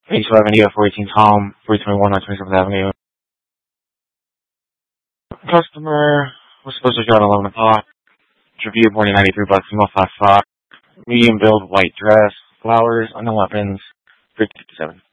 H11 EF 418 Tom, 321 on 27th Avenue. Customer was supposed to drive at 11 o'clock. Review morning 93 bucks, female fast stock. Medium build, white dress, flowers, unknown weapons, 357.